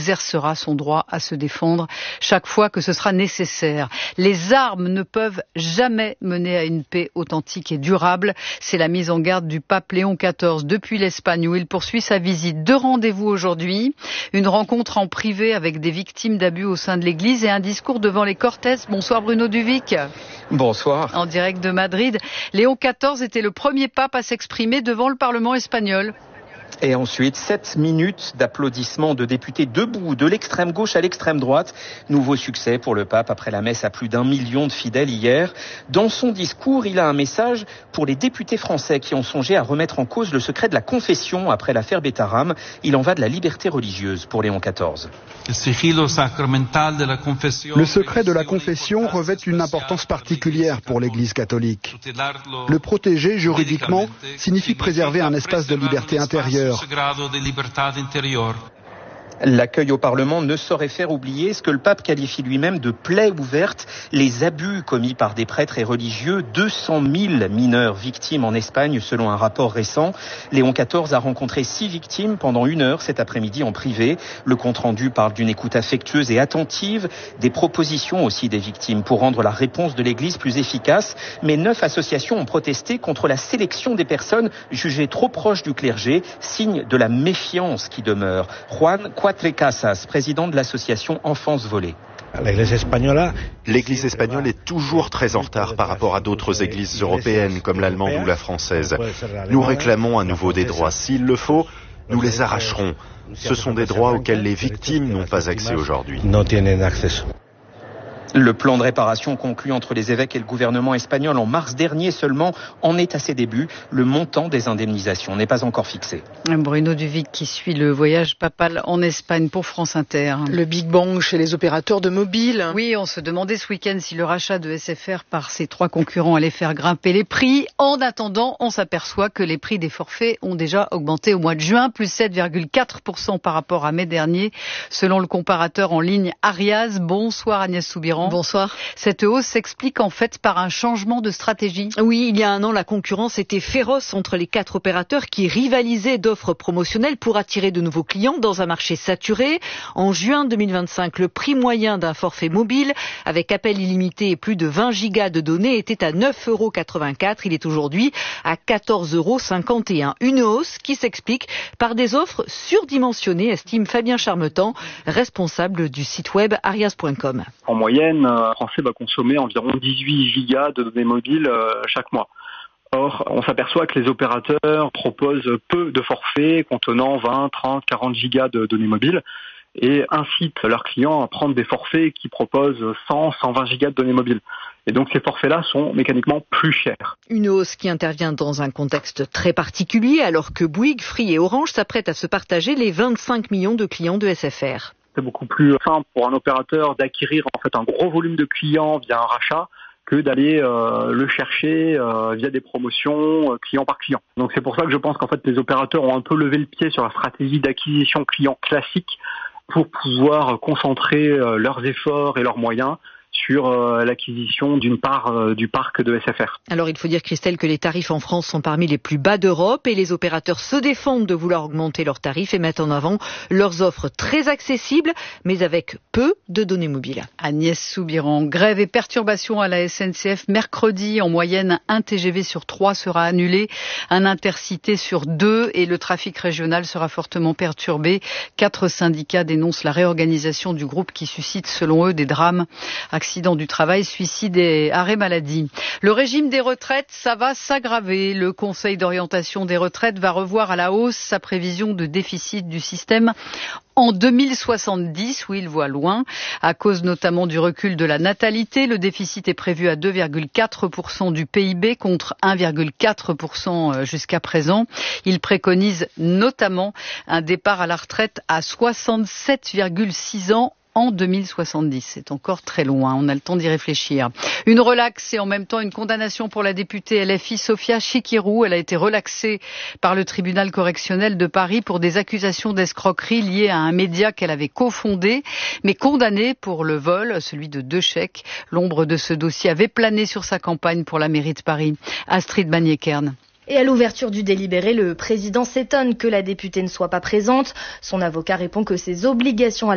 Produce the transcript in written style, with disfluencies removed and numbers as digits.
exercera son droit à se défendre chaque fois que ce sera nécessaire. Les armes ne peuvent jamais mener à une paix authentique et durable. C'est la mise en garde du pape Léon XIV depuis l'Espagne où il poursuit sa visite. 2 rendez-vous aujourd'hui. Une rencontre en privé avec des victimes d'abus au sein de l'Église et un discours devant les Cortes. Bonsoir Bruno Duvic. Bonsoir. En direct de Madrid. Léon XIV était le premier pape à s'exprimer devant le Parlement espagnol. Et ensuite, 7 minutes d'applaudissements de députés debout, de l'extrême gauche à l'extrême droite. Nouveau succès pour le pape après la messe à plus d'1 million de fidèles hier. Dans son discours, il a un message pour les députés français qui ont songé à remettre en cause le secret de la confession après l'affaire Betaram. Il en va de la liberté religieuse pour Léon XIV. Le secret de la confession revêt une importance particulière pour l'Église catholique. Le protéger juridiquement signifie préserver un espace de liberté intérieure. L'accueil au Parlement ne saurait faire oublier ce que le pape qualifie lui-même de plaie ouverte, les abus commis par des prêtres et religieux. 200 000 mineurs victimes en Espagne selon un rapport récent. Léon XIV a rencontré 6 victimes pendant 1 heure cet après-midi en privé. Le compte-rendu parle d'une écoute affectueuse et attentive, des propositions aussi des victimes pour rendre la réponse de l'Église plus efficace. Mais 9 associations ont protesté contre la sélection des personnes jugées trop proches du clergé, signe de la méfiance qui demeure. Juan Quatre Casas, président de l'association Enfance Volée. L'Église espagnole est toujours très en retard par rapport à d'autres églises européennes comme l'allemande ou la française. Nous réclamons à nouveau des droits. S'il le faut, nous les arracherons. Ce sont des droits auxquels les victimes n'ont pas accès aujourd'hui. Le plan de réparation conclu entre les évêques et le gouvernement espagnol en mars dernier seulement en est à ses débuts. Le montant des indemnisations n'est pas encore fixé. Bruno Duvic qui suit le voyage papal en Espagne pour France Inter. Le Big Bang chez les opérateurs de mobile. Oui, on se demandait ce week-end si le rachat de SFR par ses 3 concurrents allait faire grimper les prix. En attendant, on s'aperçoit que les prix des forfaits ont déjà augmenté au mois de juin, plus 7,4% par rapport à mai dernier, selon le comparateur en ligne Arias. Bonsoir Agnès Soubiran. Bonsoir. Cette hausse s'explique en fait par un changement de stratégie. Oui, il y a 1 an, la concurrence était féroce entre les 4 opérateurs qui rivalisaient d'offres promotionnelles pour attirer de nouveaux clients dans un marché saturé. En juin 2025, le prix moyen d'un forfait mobile avec appel illimité et plus de 20 gigas de données était à 9,84 €. Il est aujourd'hui à 14,51 €. Une hausse qui s'explique par des offres surdimensionnées, estime Fabien Charmetan, responsable du site web arias.com. En moyenne, un Français va consommer environ 18 gigas de données mobiles chaque mois. Or, on s'aperçoit que les opérateurs proposent peu de forfaits contenant 20, 30, 40 gigas de données mobiles et incitent leurs clients à prendre des forfaits qui proposent 100, 120 gigas de données mobiles. Et donc ces forfaits-là sont mécaniquement plus chers. Une hausse qui intervient dans un contexte très particulier alors que Bouygues, Free et Orange s'apprêtent à se partager les 25 millions de clients de SFR. C'est beaucoup plus simple pour un opérateur d'acquérir en fait un gros volume de clients via un rachat que d'aller le chercher via des promotions client par client. Donc c'est pour ça que je pense qu'en fait les opérateurs ont un peu levé le pied sur la stratégie d'acquisition client classique pour pouvoir concentrer leurs efforts et leurs moyens sur l'acquisition d'une part du parc de SFR. Alors il faut dire, Christelle, que les tarifs en France sont parmi les plus bas d'Europe et les opérateurs se défendent de vouloir augmenter leurs tarifs et mettent en avant leurs offres très accessibles mais avec peu de données mobiles. Agnès Soubiran, grève et perturbations à la SNCF. Mercredi, en moyenne, 1 TGV sur 3 sera annulé, un Intercité sur 2 et le trafic régional sera fortement perturbé. 4 syndicats dénoncent la réorganisation du groupe qui suscite selon eux des drames. Accidents du travail, suicide et arrêt maladie. Le régime des retraites, ça va s'aggraver. Le Conseil d'orientation des retraites va revoir à la hausse sa prévision de déficit du système en 2070, où il voit loin, à cause notamment du recul de la natalité. Le déficit est prévu à 2,4% du PIB contre 1,4% jusqu'à présent. Il préconise notamment un départ à la retraite à 67,6 ans en 2070. C'est encore très loin, on a le temps d'y réfléchir. Une relaxe et en même temps une condamnation pour la députée LFI Sophia Chikirou. Elle a été relaxée par le tribunal correctionnel de Paris pour des accusations d'escroquerie liées à un média qu'elle avait cofondé, mais condamnée pour le vol, celui de 2 chèques. L'ombre de ce dossier avait plané sur sa campagne pour la mairie de Paris. Astrid Magnier-Kern. Et à l'ouverture du délibéré, le président s'étonne que la députée ne soit pas présente. Son avocat répond que ses obligations à